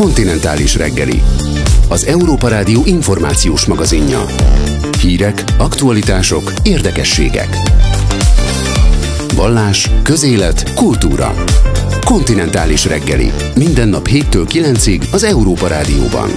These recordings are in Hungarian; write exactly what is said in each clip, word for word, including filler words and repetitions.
Kontinentális reggeli. Az Európa Rádió információs magazinja. Hírek, aktualitások, érdekességek. Vallás, közélet, kultúra. Kontinentális reggeli. Minden nap héttől kilencig az Európa Rádióban.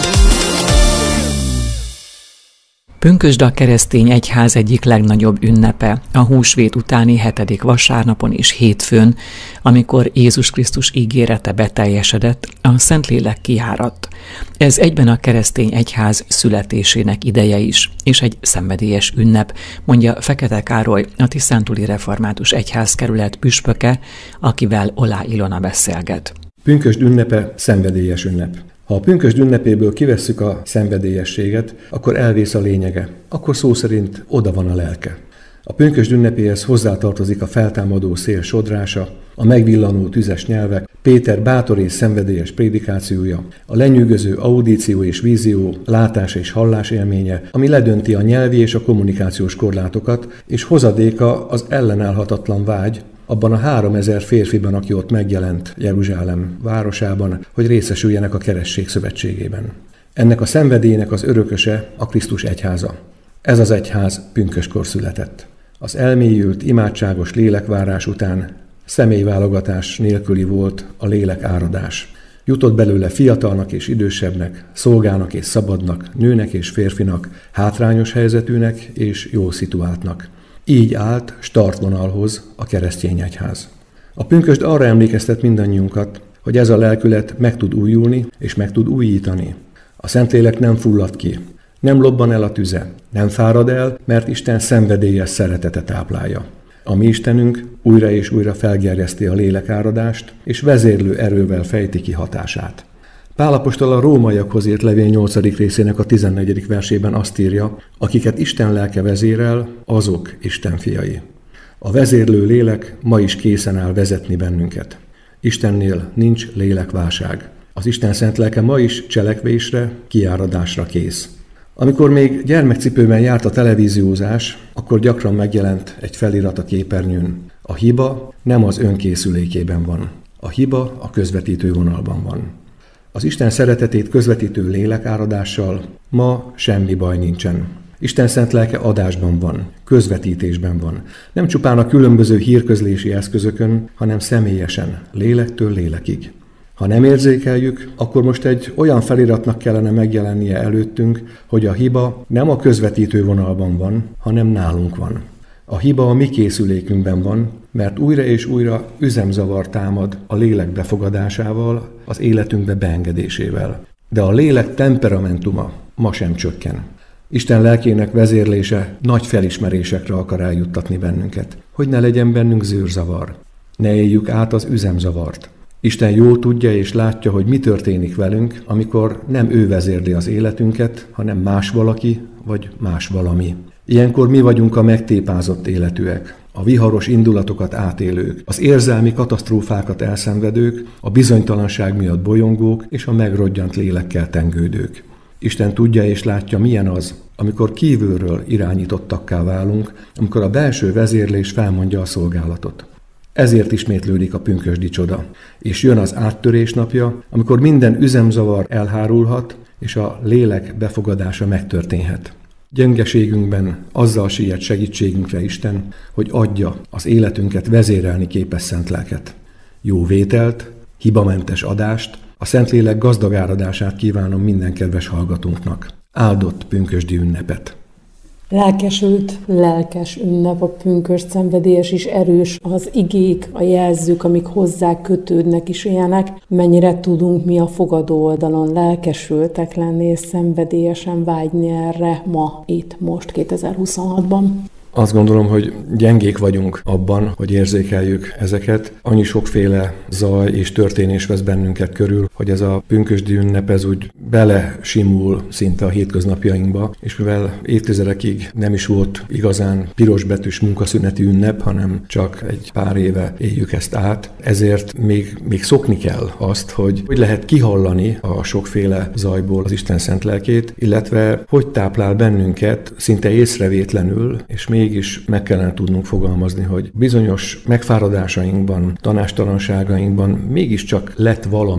Pünkösd a keresztény egyház egyik legnagyobb ünnepe, a húsvét utáni hetedik vasárnapon és hétfőn, amikor Jézus Krisztus ígérete beteljesedett, a Szentlélek kiáradt. Ez egyben a keresztény egyház születésének ideje is, és egy szenvedélyes ünnep, mondja Fekete Károly, a Tiszántúli Református Egyházkerület püspöke, akivel Olá Ilona beszélget. Pünkösd ünnepe szenvedélyes ünnep. Ha a pünkösd ünnepéből kivesszük a szenvedélyességet, akkor elvész a lényege. Akkor szó szerint oda van a lelke. A pünkösd ünnepéhez hozzátartozik a feltámadó szél sodrása, a megvillanó tüzes nyelvek, Péter bátor és szenvedélyes prédikációja, a lenyűgöző audíció és vízió, látás és hallás élménye, ami ledönti a nyelvi és a kommunikációs korlátokat, és hozadéka az ellenállhatatlan vágy, abban a háromezer férfiban, aki ott megjelent Jeruzsálem városában, hogy részesüljenek a keresztség szövetségében. Ennek a szenvedélynek az örököse a Krisztus egyháza. Ez az egyház pünköskor született. Az elmélyült, imádságos lélekvárás után személyválogatás nélküli volt a lélek áradás. Jutott belőle fiatalnak és idősebbnek, szolgának és szabadnak, nőnek és férfinak, hátrányos helyzetűnek és jól szituáltnak. Így állt startvonalhoz a keresztény egyház. A pünkösd arra emlékeztet mindannyiunkat, hogy ez a lelkület meg tud újulni és meg tud újítani. A Szentlélek nem fullad ki, nem lobban el a tüze, nem fárad el, mert Isten szenvedélyes szeretete táplálja. A mi Istenünk újra és újra felgerjeszti a lélekáradást, és vezérlő erővel fejti ki hatását. Pál apostol a rómaiakhoz írt levél nyolcadik részének a tizennegyedik versében azt írja, akiket Isten lelke vezérel, azok Isten fiai. A vezérlő lélek ma is készen áll vezetni bennünket. Istennél nincs lélekválság. Az Isten szent lelke ma is cselekvésre, kiáradásra kész. Amikor még gyermekcipőben járt a televíziózás, akkor gyakran megjelent egy felirat a képernyőn. A hiba nem az önkészülékében van. A hiba a közvetítő vonalban van. Az Isten szeretetét közvetítő lélekáradással ma semmi baj nincsen. Isten szent lelke adásban van, közvetítésben van. Nem csupán a különböző hírközlési eszközökön, hanem személyesen, lélektől lélekig. Ha nem érzékeljük, akkor most egy olyan feliratnak kellene megjelennie előttünk, hogy a hiba nem a közvetítő vonalban van, hanem nálunk van. A hiba a mi készülékünkben van, mert újra és újra üzemzavar támad a lélek befogadásával, az életünkbe beengedésével. De a lélek temperamentuma ma sem csökken. Isten lelkének vezérlése nagy felismerésekre akar eljuttatni bennünket, hogy ne legyen bennünk zűrzavar. Ne éljük át az üzemzavart. Isten jól tudja és látja, hogy mi történik velünk, amikor nem ő vezérli az életünket, hanem más valaki vagy más valami. Ilyenkor mi vagyunk a megtépázott életűek, a viharos indulatokat átélők, az érzelmi katasztrófákat elszenvedők, a bizonytalanság miatt bolyongók és a megrodjant lélekkel tengődők. Isten tudja és látja, milyen az, amikor kívülről irányítottakká válunk, amikor a belső vezérlés felmondja a szolgálatot. Ezért ismétlődik a pünkösdi csoda, és jön az áttörés napja, amikor minden üzemzavar elhárulhat, és a lélek befogadása megtörténhet. Gyengeségünkben azzal siet segítségünkre Isten, hogy adja az életünket vezérelni képes szent lelket. Jó vételt, hibamentes adást, a Szentlélek gazdag áradását kívánom minden kedves hallgatónknak. Áldott pünkösdi ünnepet! Lelkesült, lelkes ünnep, a pünkösd szenvedélyes és erős, az igék, a jelzők, amik hozzá kötődnek is ilyenek. Mennyire tudunk mi a fogadó oldalon lelkesültek lenni és szenvedélyesen vágyni erre ma, itt, most, kétezer-huszonhatban? Azt gondolom, hogy gyengék vagyunk abban, hogy érzékeljük ezeket. Annyi sokféle zaj és történés vesz bennünket körül, hogy ez a pünkösdi ünnep ez úgy bele simul szinte a hétköznapjainkba, és mivel évtizedekig nem is volt igazán pirosbetűs munkaszüneti ünnep, hanem csak egy pár éve éljük ezt át, ezért még, még szokni kell azt, hogy hogy lehet kihallani a sokféle zajból az Isten szent lelkét, illetve hogy táplál bennünket szinte észrevétlenül, és még mégis meg kellene tudnunk fogalmazni, hogy bizonyos megfáradásainkban, tanástalanságainkban mégiscsak lett valami,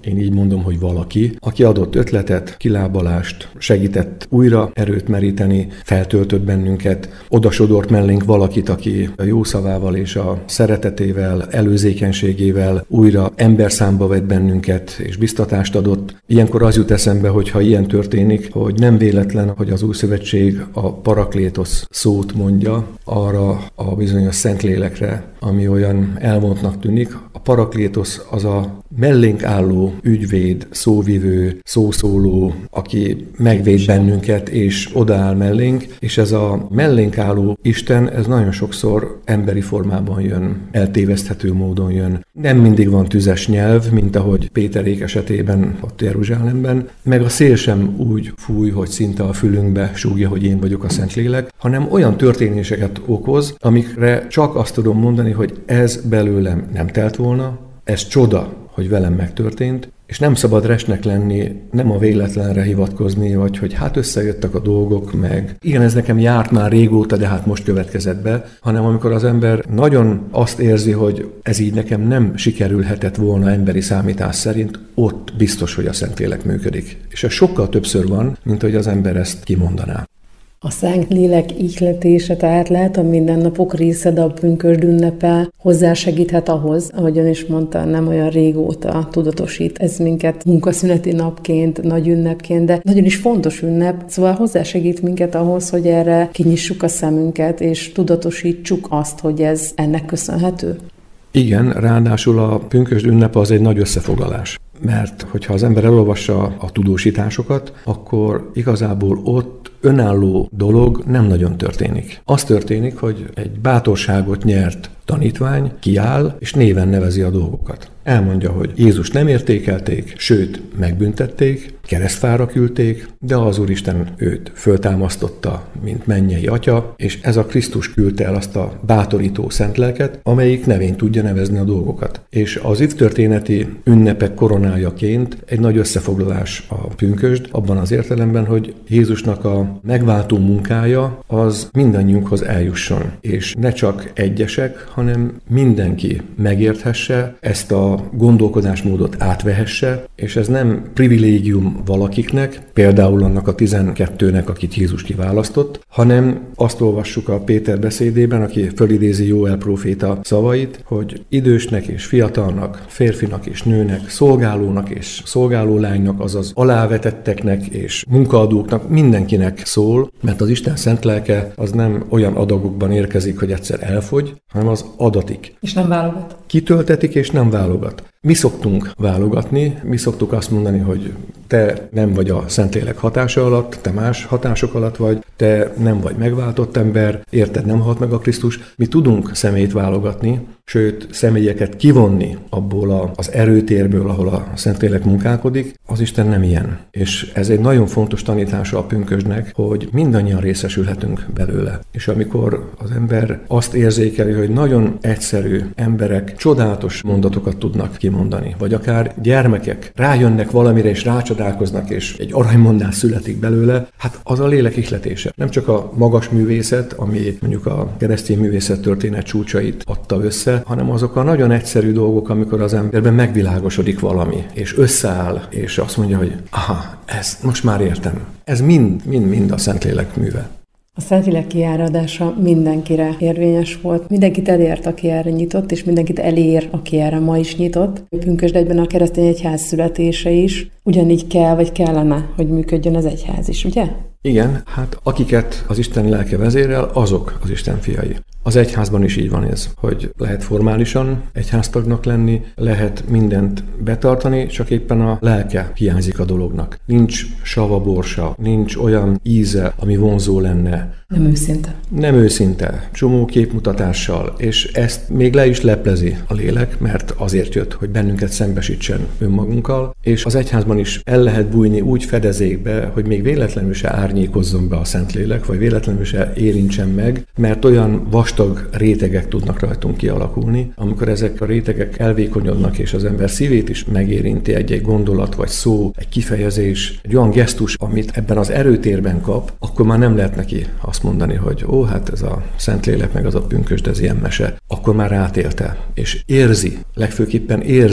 én így mondom, hogy valaki, aki adott ötletet, kilábalást, segített újra erőt meríteni, feltöltött bennünket, odasodort mellénk valakit, aki a jó szavával és a szeretetével, előzékenységével újra emberszámba vett bennünket, és biztatást adott. Ilyenkor az jut eszembe, hogy ha ilyen történik, hogy nem véletlen, hogy az Új Szövetség a paraklétosz szót mondja arra a bizonyos Szentlélekre, ami olyan elvontnak tűnik. A paraklétosz az a mellénk álló ügyvéd, szóvivő, szószóló, aki megvéd bennünket és odaáll mellénk, és ez a mellénk álló Isten, ez nagyon sokszor emberi formában jön, eltéveszthető módon jön. Nem mindig van tüzes nyelv, mint ahogy Péterék esetében ott Jeruzsálemben, meg a szél sem úgy fúj, hogy szinte a fülünkbe súgja, hogy én vagyok a Szentlélek, hanem olyan történéseket okoz, amikre csak azt tudom mondani, hogy ez belőlem nem telt volna, ez csoda, hogy velem megtörtént, és nem szabad resnek lenni, nem a véletlenre hivatkozni, vagy hogy hát összejöttek a dolgok, meg igen, ez nekem járt már régóta, de hát most következett be, hanem amikor az ember nagyon azt érzi, hogy ez így nekem nem sikerülhetett volna emberi számítás szerint, ott biztos, hogy a Szentlélek működik. És ez sokkal többször van, mint hogy az ember ezt kimondaná. A Szentlélek ihletése, tehát lehet a mindennapok része, de a pünkösd ünnepe hozzásegíthet ahhoz, ahogyan is mondta, nem olyan régóta tudatosít ez minket munkaszüneti napként, nagy ünnepként, de nagyon is fontos ünnep, szóval hozzásegít minket ahhoz, hogy erre kinyissuk a szemünket, és tudatosítsuk azt, hogy ez ennek köszönhető. Igen, ráadásul a pünkösd ünnepe az egy nagy összefoglalás. Mert hogyha az ember elolvassa a tudósításokat, akkor igazából ott önálló dolog nem nagyon történik. Az történik, hogy egy bátorságot nyert tanítvány kiáll, és néven nevezi a dolgokat. Elmondja, hogy Jézus nem értékelték, sőt, megbüntették, keresztfára küldték, de az Úristen őt föltámasztotta, mint mennyei atya, és ez a Krisztus küldte el azt a bátorító szentlelket, amelyik nevén tudja nevezni a dolgokat. És az évtörténeti ünnepek koronájaként egy nagy összefoglalás a pünkösd, abban az értelemben, hogy Jézusnak a megváltó munkája az mindannyiunkhoz eljusson, és ne csak egyesek, hanem mindenki megérthesse, ezt a gondolkodásmódot átvehesse, és ez nem privilégium valakiknek, például annak a tizenkettőnek, akit Jézus kiválasztott, hanem azt olvassuk a Péter beszédében, aki fölidézi Jóel próféta szavait, hogy idősnek és fiatalnak, férfinak és nőnek, szolgálónak és szolgálólánynak, azaz alávetetteknek és munkaadóknak, mindenkinek szól, mert az Isten szent lelke az nem olyan adagokban érkezik, hogy egyszer elfogy, hanem az adatik. És nem válogat. Kitöltetik és nem válogat. Mi szoktunk válogatni, mi szoktuk azt mondani, hogy te nem vagy a Szentlélek hatása alatt, te más hatások alatt vagy, te nem vagy megváltott ember, érted, nem halt meg a Krisztus. Mi tudunk személyt válogatni, sőt, személyeket kivonni abból a, az erőtérből, ahol a Szentlélek munkálkodik, az Isten nem ilyen. És ez egy nagyon fontos tanítása a pünkösdnek, hogy mindannyian részesülhetünk belőle. És amikor az ember azt érzékeli, hogy nagyon egyszerű emberek csodálatos mondatokat tudnak kimondani, vagy akár gyermekek rájönnek valamire és rácsodálkoznak, és egy aranymondás születik belőle, hát az a lélek ihletése. Nem csak a magas művészet, ami mondjuk a keresztény művészet történet csúcsait adta össze, hanem azok a nagyon egyszerű dolgok, amikor az emberben megvilágosodik valami, és összeáll, és azt mondja, hogy aha, ezt most már értem. Ez mind, mind, mind a Szentlélek műve. A Szentlélek kiáradása mindenkire érvényes volt. Mindenkit elért, aki erre nyitott, és mindenkit elér, aki erre ma is nyitott. A pünkösd egyben a keresztény egyház születése is. Ugyanígy kell, vagy kellene, hogy működjön az egyház is, ugye? Igen, hát akiket az Isten lelke vezérel, azok az Isten fiai. Az egyházban is így van ez, hogy lehet formálisan egyháztagnak lenni, lehet mindent betartani, csak éppen a lelke hiányzik a dolognak. Nincs sava borsa, nincs olyan íze, ami vonzó lenne. Nem őszinte. Nem őszinte, csomó képmutatással, és ezt még le is leplezi a lélek, mert azért jött, hogy bennünket szembesítsen önmagunkkal, és az egyházban is el lehet bújni úgy fedezékbe, hogy még véletlenül se árnyékozzon be a Szentlélek, vagy véletlenül se érintsen meg, mert olyan vastag rétegek tudnak rajtunk kialakulni, amikor ezek a rétegek elvékonyodnak, és az ember szívét is megérinti egy-egy gondolat, vagy szó, egy kifejezés, egy olyan gesztus, amit ebben az erőtérben kap, akkor már nem lehet neki azt mondani, hogy ó, hát ez a Szentlélek, meg az a pünkösd, ez ilyen mese. Akkor már átélte, és érzi, legfőképpen érzi,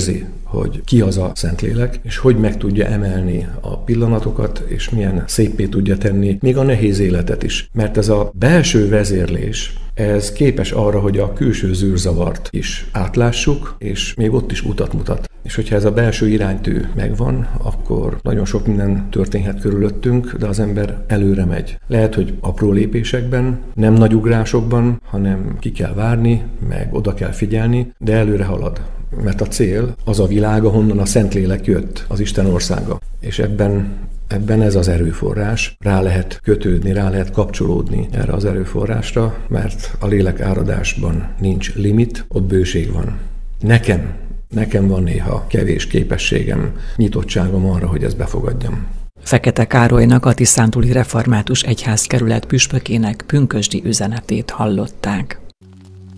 hogy ki az a Szentlélek, és hogy meg tudja emelni a pillanatokat, és milyen széppé tudja tenni még a nehéz életet is. Mert ez a belső vezérlés, ez képes arra, hogy a külső zűrzavart is átlássuk, és még ott is utat mutat. És hogyha ez a belső iránytű megvan, akkor nagyon sok minden történhet körülöttünk, de az ember előre megy. Lehet, hogy apró lépésekben, nem nagy ugrásokban, hanem ki kell várni, meg oda kell figyelni, de előre halad. Mert a cél az a világ, ahonnan a Szentlélek jött, az Isten országa. És ebben Ebben ez az erőforrás, rá lehet kötődni, rá lehet kapcsolódni erre az erőforrásra, mert a lélek áradásban nincs limit, ott bőség van. Nekem, nekem van néha kevés képességem, nyitottságom arra, hogy ezt befogadjam. Fekete Károlynak, a Tiszántúli Református Egyházkerület püspökének pünkösdi üzenetét hallották.